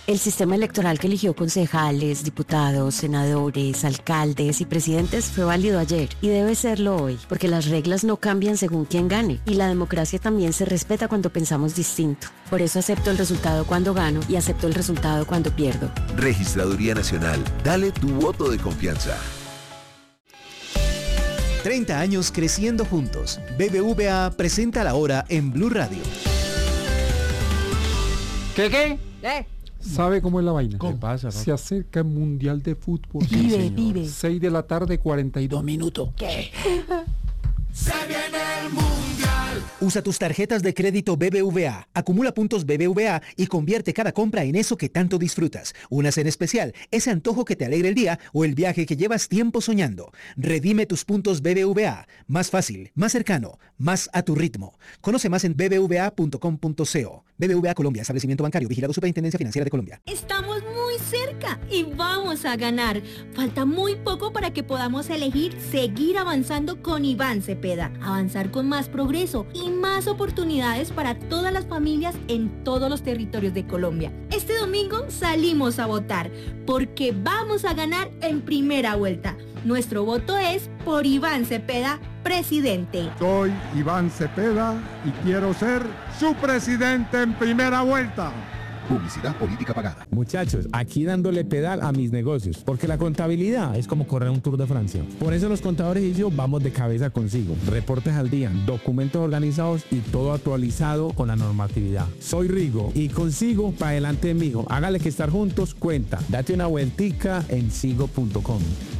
El sistema electoral que eligió concejales, diputados, senadores, alcaldes y presidentes fue válido ayer y debe serlo hoy, porque las reglas no cambian según quién gane y la democracia también se respeta cuando pensamos distinto. Por eso acepto el resultado cuando gano y acepto el resultado cuando pierdo. Registraduría Nacional, dale tu voto de confianza. 30 años creciendo juntos. BBVA presenta la hora en Blue Radio. ¿Qué? ¿Sabe cómo es la vaina? ¿Qué pasa, Se acerca el Mundial de Fútbol. Vive. 6 de la tarde, 42 minutos. ¿Qué? Se viene el Mundial. Usa tus tarjetas de crédito BBVA, acumula puntos BBVA y convierte cada compra en eso que tanto disfrutas. Unas en especial, ese antojo que te alegra el día o el viaje que llevas tiempo soñando. Redime tus puntos BBVA. Más fácil, más cercano, más a tu ritmo. Conoce más en bbva.com.co. BBVA Colombia, establecimiento bancario, vigilado Superintendencia Financiera de Colombia. Estamos muy cerca y vamos a ganar. Falta muy poco para que podamos elegir seguir avanzando con Iván Cepeda. Avanzar con más progreso y más oportunidades para todas las familias en todos los territorios de Colombia. Este domingo salimos a votar porque vamos a ganar en primera vuelta. Nuestro voto es por Iván Cepeda, presidente. Soy Iván Cepeda y quiero ser su presidente en primera vuelta. Publicidad política pagada. Muchachos, aquí dándole pedal a mis negocios, porque la contabilidad es como correr un Tour de Francia. Por eso los contadores y yo vamos de cabeza consigo. Reportes al día, documentos organizados y todo actualizado con la normatividad. Soy Rigo y consigo para adelante, mijo. Hágale que estar juntos cuenta. Date una vueltica en sigo.com.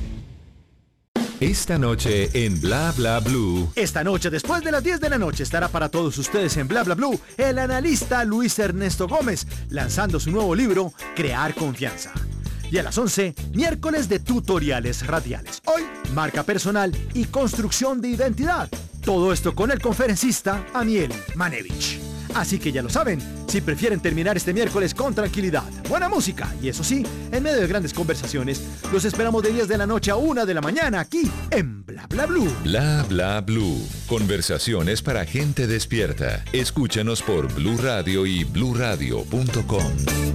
Esta noche en Bla Bla Blue. Esta noche, después de las 10 de la noche, estará para todos ustedes en Bla Bla Blue el analista Luis Ernesto Gómez, lanzando su nuevo libro, Crear Confianza. Y a las 11, miércoles de tutoriales radiales. Hoy, marca personal y construcción de identidad. Todo esto con el conferencista Aniel Manevich. Así que ya lo saben, si prefieren terminar este miércoles con tranquilidad, buena música y eso sí, en medio de grandes conversaciones, los esperamos de 10 de la noche a 1 de la mañana aquí en Bla Bla Blue. Bla Bla Blue. Conversaciones para gente despierta. Escúchanos por Blue Radio y bluradio.com.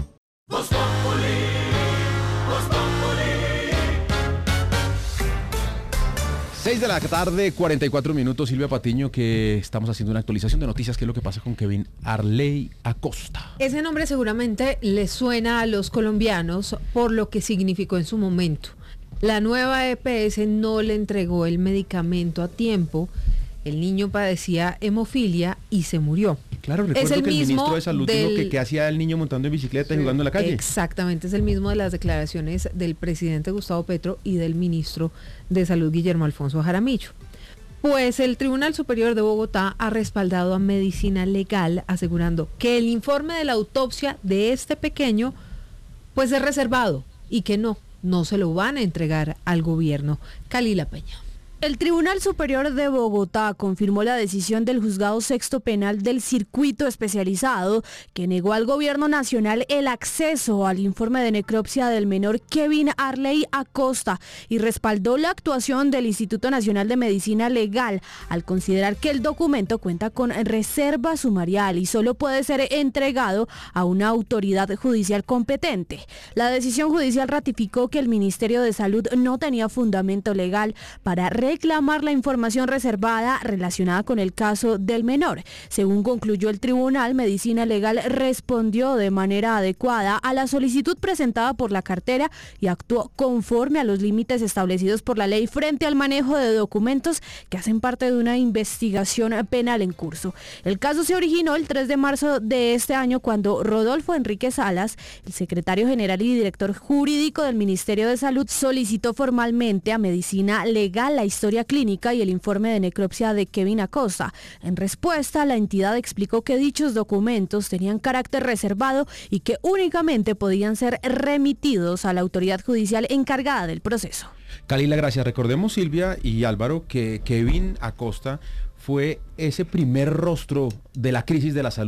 6 de la tarde, 44 minutos. Silvia Patiño, que estamos haciendo una actualización de noticias. ¿Qué es lo que pasa con Kevin Arley Acosta? Ese nombre seguramente le suena a los colombianos por lo que significó en su momento. La nueva EPS no le entregó el medicamento a tiempo. El niño padecía hemofilia y se murió. Claro, recuerdo que el ministro de Salud dijo que hacía el niño montando en bicicleta y jugando en la calle. Exactamente, es el mismo de las declaraciones del presidente Gustavo Petro y del ministro de Salud Guillermo Alfonso Jaramillo. Pues el Tribunal Superior de Bogotá ha respaldado a Medicina Legal, asegurando que el informe de la autopsia de este pequeño pues es reservado y que no se lo van a entregar al gobierno. Kalila Peña. El Tribunal Superior de Bogotá confirmó la decisión del Juzgado Sexto Penal del Circuito Especializado que negó al Gobierno Nacional el acceso al informe de necropsia del menor Kevin Arley Acosta y respaldó la actuación del Instituto Nacional de Medicina Legal al considerar que el documento cuenta con reserva sumarial y solo puede ser entregado a una autoridad judicial competente. La decisión judicial ratificó que el Ministerio de Salud no tenía fundamento legal para reclamar la información reservada relacionada con el caso del menor. Según concluyó el tribunal, Medicina Legal respondió de manera adecuada a la solicitud presentada por la cartera y actuó conforme a los límites establecidos por la ley frente al manejo de documentos que hacen parte de una investigación penal en curso. El caso se originó el 3 de marzo de este año cuando Rodolfo Enrique Salas, el secretario general y director jurídico del Ministerio de Salud, solicitó formalmente a Medicina Legal la historia clínica y el informe de necropsia de Kevin Acosta. En respuesta, la entidad explicó que dichos documentos tenían carácter reservado y que únicamente podían ser remitidos a la autoridad judicial encargada del proceso. Kalila, gracias. Recordemos, Silvia y Álvaro, que Kevin Acosta fue ese primer rostro de la crisis de la salud.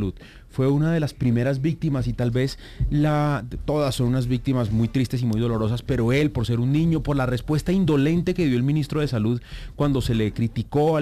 fue una de las primeras víctimas y tal vez todas son unas víctimas muy tristes y muy dolorosas, pero él, por ser un niño, por la respuesta indolente que dio el ministro de Salud cuando se le criticó a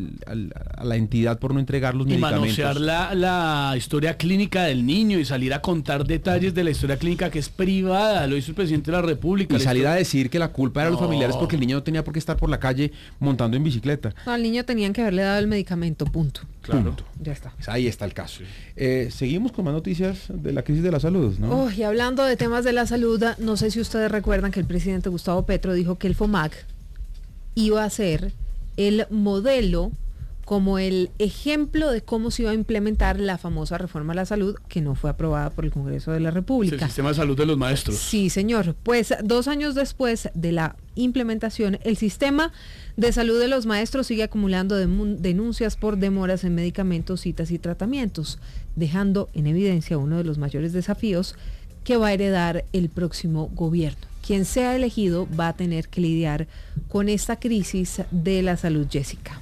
la entidad por no entregar los medicamentos. Y manosear la historia clínica del niño y salir a contar detalles de la historia clínica que es privada, lo hizo el presidente de la República. Y salir a decir que la culpa era de los familiares porque el niño no tenía por qué estar por la calle montando en bicicleta. No, al niño tenían que haberle dado el medicamento, punto. Claro. Punto. Ya está. Pues ahí está el caso. Seguimos con más noticias de la crisis de la salud, ¿no? Y hablando de temas de la salud, no sé si ustedes recuerdan que el presidente Gustavo Petro dijo que el FOMAC iba a ser el modelo, como el ejemplo de cómo se iba a implementar la famosa reforma a la salud que no fue aprobada por el Congreso de la República. El sistema de salud de los maestros. Sí, señor. Pues 2 años después de la implementación, el sistema de salud de los maestros sigue acumulando denuncias por demoras en medicamentos, citas y tratamientos, dejando en evidencia uno de los mayores desafíos que va a heredar el próximo gobierno. Quien sea elegido va a tener que lidiar con esta crisis de la salud, Jessica.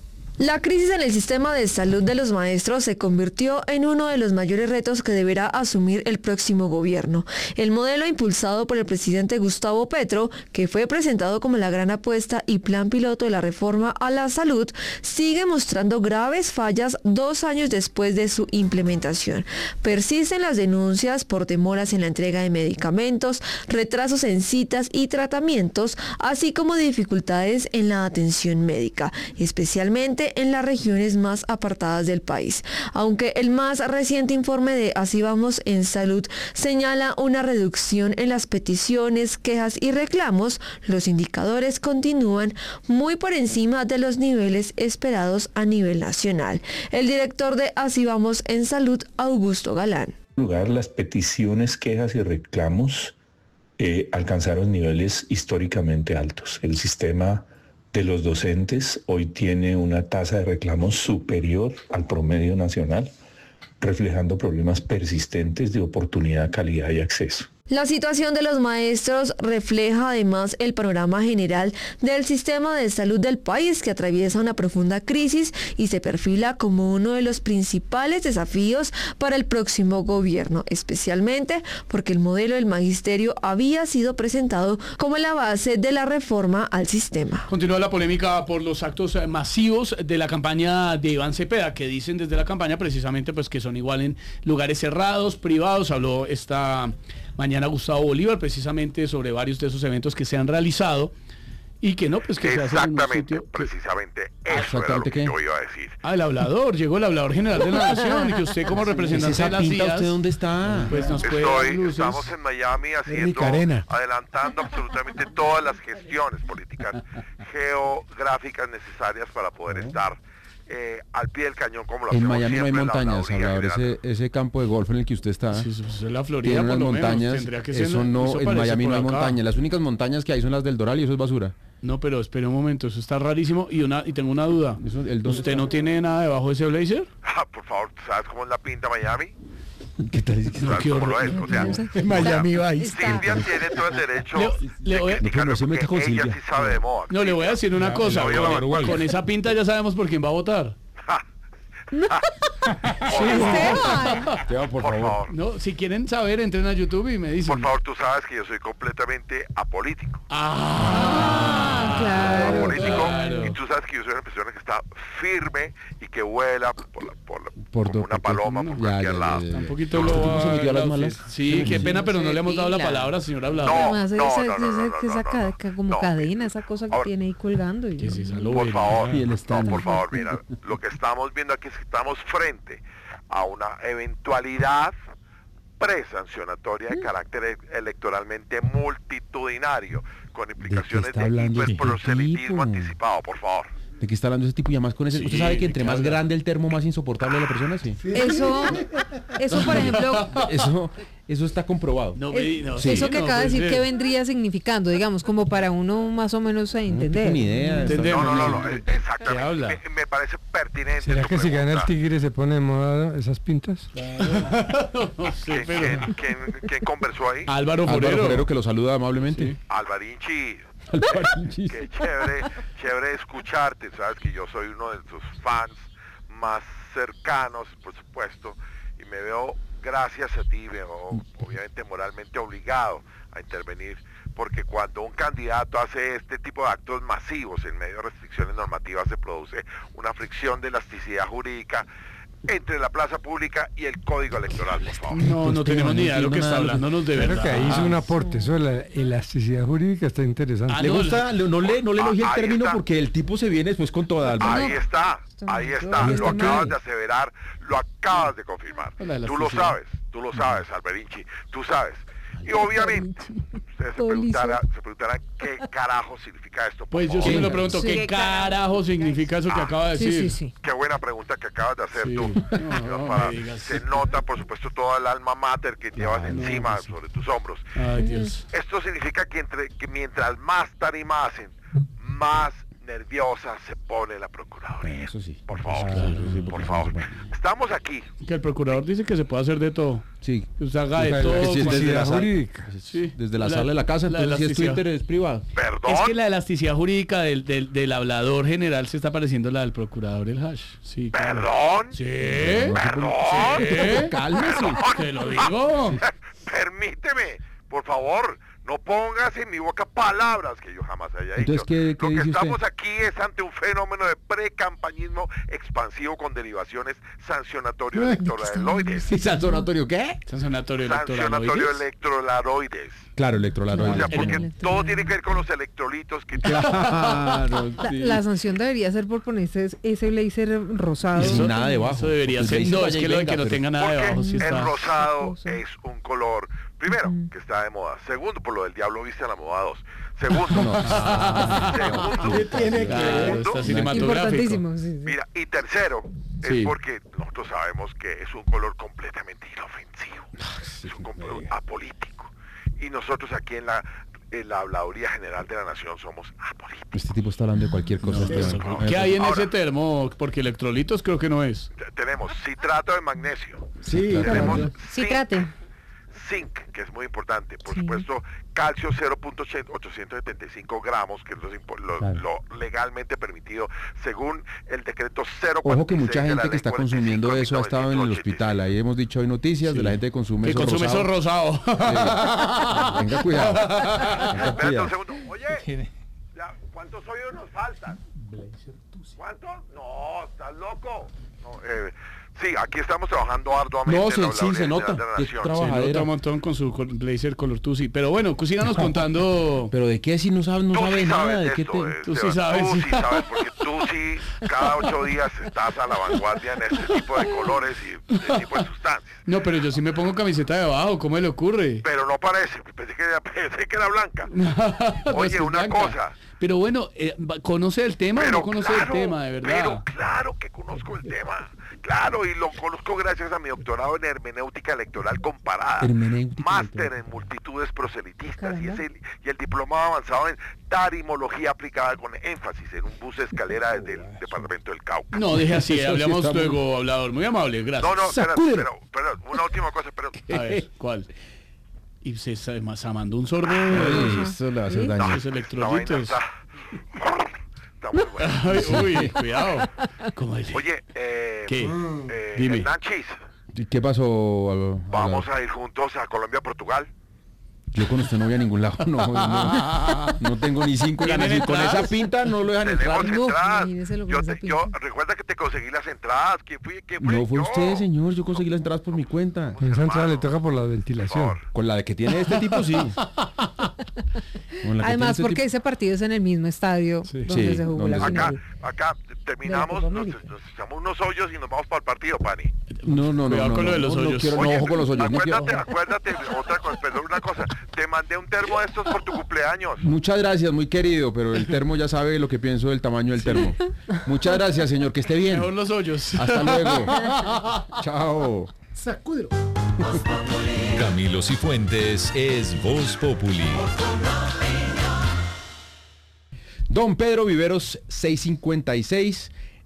La crisis en el sistema de salud de los maestros se convirtió en uno de los mayores retos que deberá asumir el próximo gobierno. El modelo impulsado por el presidente Gustavo Petro, que fue presentado como la gran apuesta y plan piloto de la reforma a la salud, sigue mostrando graves fallas 2 años después de su implementación. Persisten las denuncias por demoras en la entrega de medicamentos, retrasos en citas y tratamientos, así como dificultades en la atención médica, especialmente en las regiones más apartadas del país. Aunque el más reciente informe de Así Vamos en Salud señala una reducción en las peticiones, quejas y reclamos, los indicadores continúan muy por encima de los niveles esperados a nivel nacional. El director de Así Vamos en Salud, Augusto Galán. En lugar, las peticiones, quejas y reclamos alcanzaron niveles históricamente altos. El sistema de los docentes hoy tiene una tasa de reclamos superior al promedio nacional, reflejando problemas persistentes de oportunidad, calidad y acceso. La situación de los maestros refleja además el panorama general del sistema de salud del país, que atraviesa una profunda crisis y se perfila como uno de los principales desafíos para el próximo gobierno, especialmente porque el modelo del magisterio había sido presentado como la base de la reforma al sistema. Continúa la polémica por los actos masivos de la campaña de Iván Cepeda, que dicen desde la campaña precisamente pues que son igual en lugares cerrados, privados. Habló esta mañana Gustavo Bolívar precisamente sobre varios de esos eventos que se han realizado y que no, pues que se hacen en un sitio precisamente eso era lo que yo iba a decir. El hablador, llegó el hablador general de la nación y que usted como representante de las pinta, ¿usted dónde está? Pues nos puede dar luces. Estamos en Miami adelantando absolutamente todas las gestiones políticas geográficas necesarias para poder estar al pie del cañón como lo en hacemos Miami no hay montañas, hablador, ese campo de golf en el que usted está. Sí, es la Florida, tiene unas montañas, tendría que ser, eso no, en Miami no hay montañas, las únicas montañas que hay son las del Doral y eso es basura. No, pero espere un momento, eso está rarísimo y tengo una duda. ¿Usted no tiene nada debajo de ese blazer? Por favor, ¿sabes cómo es la pinta Miami? ¿Qué tal? ¿Qué horror? O sea, Miami Vice. Silvia tiene todo el derecho de criticar porque ella sí sabe de moda. No, le voy a decir una cosa, con esa pinta ya sabemos por quién va a votar. Esteban, por favor. No, si quieren saber, entren a YouTube y me dicen. Por favor, tú sabes que yo soy completamente apolítico. Claro. Apolítico, claro. y tú sabes que yo soy una persona que está firme y que vuela como una paloma por cualquier lado. Un poquito lo sí, qué pena, pero no le hemos dado la palabra, señor hablador. Como cadena, esa cosa que tiene ahí colgando. Por favor, mira, lo que estamos viendo aquí es que estamos frente a una eventualidad presancionatoria de carácter electoralmente multitudinario, con implicaciones de hiperproselitismo anticipado, por favor. ¿De qué está hablando ese tipo? Y además con ese, ¿usted sabe que entre más grande el termo, más insoportable la persona? Sí. Eso por ejemplo... Eso está comprobado. Eso que acaba de decir, ¿qué vendría significando? Digamos, como para uno más o menos entender. No, ni idea. No, exactamente. Me parece pertinente. ¿Será que si gana el Tigre se pone de moda esas pintas? No sé, pero... ¿Quién conversó ahí? Álvaro Forero, que lo saluda amablemente. Sí. Alvarinchi. Qué chévere escucharte. Sabes que yo soy uno de tus fans más cercanos, por supuesto, y me veo, gracias a ti, me veo obviamente moralmente obligado a intervenir, porque cuando un candidato hace este tipo de actos masivos en medio de restricciones normativas se produce una fricción de elasticidad jurídica entre la plaza pública y el código electoral, por favor. No tenemos ni idea de lo que está hablándonos de verdad. Creo que ahí hizo un aporte, eso de la elasticidad jurídica está interesante. ¿Le gusta? No le elogie el término está. porque el tipo se viene después con toda alma. Ahí está, lo acabas de aseverar, lo acabas de confirmar. Tú lo sabes, Alberinchi, tú sabes. Y obviamente, ustedes se preguntarán qué carajo significa esto. Pues yo sí me lo pregunto, ¿qué carajo significa eso que acaba de decir? Sí. Qué buena pregunta que acabas de hacer tú. Se nota, por supuesto, toda el alma mater que llevas encima, sobre tus hombros. Ay, Dios. Esto significa que mientras más tarima hacen, más nerviosa se pone la Procuraduría. Eso sí. Por favor, por favor. Estamos aquí. Que el procurador dice que se puede hacer de todo. Sí. Que usted haga de todo. Desde la sala de la casa, entonces si es Twitter es privado. ¿Perdón? Es que la elasticidad jurídica del hablador general se está pareciendo a la del procurador el hash. Sí, claro. ¿Perdón? Sí. ¿Perdón? Sí. Cálmese. Te lo digo. Permíteme, por favor. No pongas en mi boca palabras que yo jamás haya dicho. Entonces, ¿qué Lo que dice estamos usted? aquí es ante un fenómeno de precampañismo expansivo con derivaciones sancionatorio electoraloides. ¿Y sancionatorio qué? Sancionatorio electrolaroides. Claro, electrolaroides. O sea, porque todo tiene que ver con los electrolitos que Claro, sí. La sanción debería ser por ponerse ese blazer rosado. Sin nada debajo. Eso debería ser. No, es que lo de que no tenga nada debajo. Sí el está. rosado es un color, primero, que está de moda. Segundo, por lo del diablo viste a la moda 2. Segundo, Está cinematográfico. Mira, y tercero, es porque nosotros sabemos que es un color completamente inofensivo. Es un color apolítico. Y nosotros aquí en la Habladuría General de la Nación somos apolíticos. Este tipo está hablando de cualquier cosa. ¿Qué hay en ese termo? Porque electrolitos creo que no es. Tenemos citrato de magnesio. Sí, tenemos citrate. Zinc, que es muy importante, por supuesto, calcio 0.875 gramos, que es lo legalmente permitido según el decreto 046. Ojo que mucha de la gente que ley está consumiendo eso ha estado en el hospital. Ahí hemos dicho hoy noticias de la gente que consume eso rosado. Venga, cuidado. Espérate un segundo. Oye, ¿cuántos hoyos nos faltan? ¿Cuántos? No, estás loco. No, sí, aquí estamos trabajando arduamente. No, sí, se nota. Se nota un montón con su blazer color tusi. Pero bueno, síganos contando. ¿Pero de qué? Si no sabe nada. ¿De qué tú sí sabes. Tú sí sabes, porque tú sí, cada 8 días estás a la vanguardia en este tipo de colores y este tipo de sustancias. No, pero yo sí me pongo camiseta de abajo. ¿Cómo le ocurre? Pero no parece. Pensé que era blanca. Oye, una cosa. Pero bueno, ¿conoce el tema o no conoce el tema, de verdad? Pero claro que conozco el tema. Claro, y lo conozco gracias a mi doctorado en hermenéutica electoral comparada. Máster en multitudes proselitistas y el diplomado avanzado en tarimología aplicada con énfasis en un bus de escalera desde el departamento del Cauca. No, deje así, hablamos luego, hablador. Muy amable, gracias. No, pero una última cosa, A ver, ¿cuál? Y se mandó un sorbo. Eso le va a hacer daño. Los electrolitos. Está muy bueno. Uy, cuidado. Oye, ¿qué? Dime. Nanchis, ¿Qué pasó? vamos a ir juntos a Colombia-Portugal. Yo con usted no voy a ningún lado, no tengo ni 5 ganas y con esa pinta no lo dejan entrar. Recuerda que te conseguí las entradas. ¿Quién fue? No fue usted, señor, yo conseguí las entradas por mi cuenta. Esa entrada le toca por la ventilación. Con la de que tiene este tipo, sí. Además, porque ese partido es en el mismo estadio donde se jugó la final. Acá terminamos, nos echamos unos hoyos y nos vamos para el partido, Pani. No. Cuidado con lo de los hoyos. Ojo con los hoyos. Acuérdate, otra cosa, perdón, una cosa. Te mandé un termo de estos por tu cumpleaños. Muchas gracias, muy querido, pero el termo ya sabe lo que pienso del tamaño del termo. Muchas gracias, señor, que esté bien. Mejor los hoyos. Hasta luego. Chao. Sacúdelo. Camilo Cifuentes es Voz Populi. Don Pedro Viveros, 656.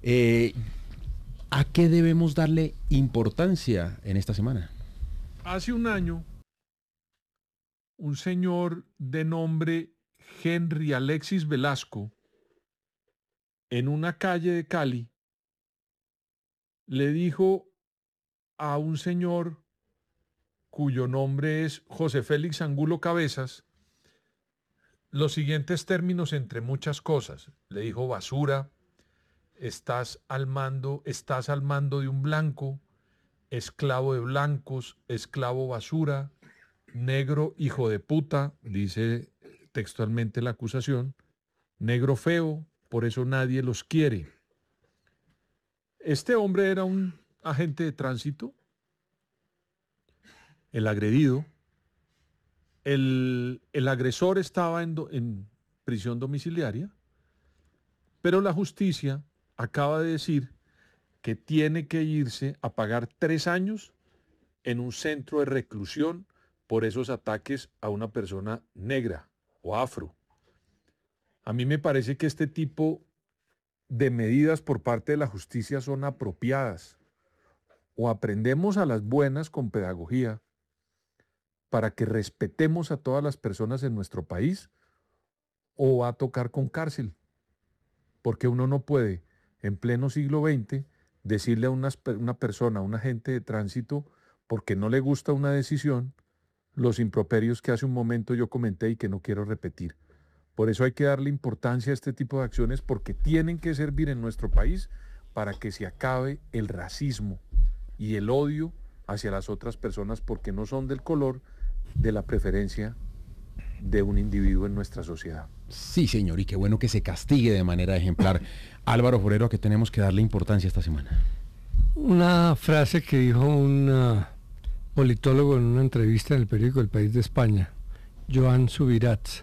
¿A qué debemos darle importancia en esta semana? Hace un año, un señor de nombre Henry Alexis Velasco, en una calle de Cali, le dijo a un señor cuyo nombre es José Félix Angulo Cabezas los siguientes términos entre muchas cosas. Le dijo basura, estás al mando de un blanco, esclavo de blancos, esclavo basura, negro hijo de puta, dice textualmente la acusación, negro feo, por eso nadie los quiere. Este hombre era un agente de tránsito, el agredido. El agresor estaba en prisión domiciliaria, pero la justicia acaba de decir que tiene que irse a pagar 3 años en un centro de reclusión por esos ataques a una persona negra o afro. A mí me parece que este tipo de medidas por parte de la justicia son apropiadas. O aprendemos a las buenas con pedagogía para que respetemos a todas las personas en nuestro país, o va a tocar con cárcel. Porque uno no puede, en pleno siglo XX, decirle a una persona, a un agente de tránsito, porque no le gusta una decisión, los improperios que hace un momento yo comenté y que no quiero repetir. Por eso hay que darle importancia a este tipo de acciones, porque tienen que servir en nuestro país para que se acabe el racismo y el odio hacia las otras personas, porque no son del color de la preferencia de un individuo en nuestra sociedad. Sí, señor, y qué bueno que se castigue de manera ejemplar. Álvaro Forero, ¿a qué tenemos que darle importancia esta semana? Una frase que dijo un politólogo en una entrevista en el periódico El País de España, Joan Subirats.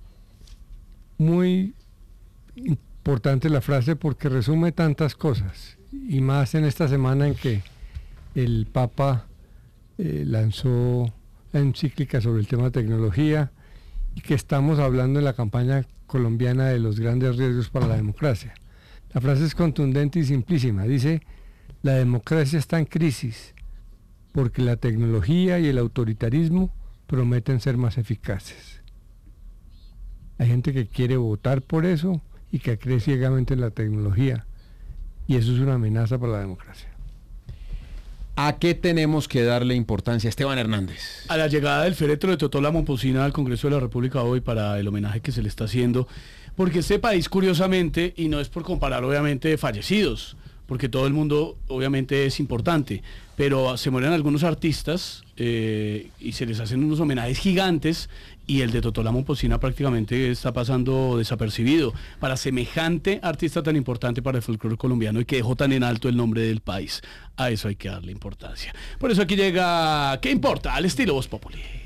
Muy importante la frase porque resume tantas cosas, y más en esta semana en que el Papa lanzó la encíclica sobre el tema de tecnología, y que estamos hablando en la campaña colombiana de los grandes riesgos para la democracia. La frase es contundente y simplísima. Dice: la democracia está en crisis porque la tecnología y el autoritarismo prometen ser más eficaces. Hay gente que quiere votar por eso y que cree ciegamente en la tecnología, y eso es una amenaza para la democracia. ¿A qué tenemos que darle importancia, Esteban Hernández? A la llegada del féretro de Totó La Momposina al Congreso de la República hoy, para el homenaje que se le está haciendo, porque este país, curiosamente, y no es por comparar obviamente fallecidos, porque todo el mundo obviamente es importante, pero se mueren algunos artistas y se les hacen unos homenajes gigantes, y el de Totó La Momposina prácticamente está pasando desapercibido para semejante artista tan importante para el folclore colombiano y que dejó tan en alto el nombre del país. A eso hay que darle importancia. Por eso aquí llega ¿Qué importa? Al estilo Voz Populi.